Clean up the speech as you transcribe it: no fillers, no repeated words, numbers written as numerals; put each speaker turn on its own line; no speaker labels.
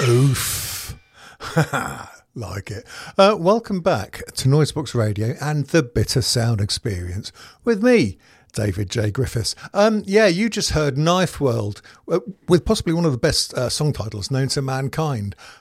Oof. Like it. Welcome back to Noisebox Radio and the Bitter Sound Experience with me, David J. Griffiths. You just heard Knife World with possibly one of the best song titles known to mankind